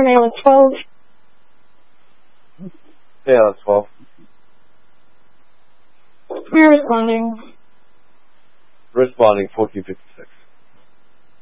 male at 12. Male at 12. We're responding. Responding 1456.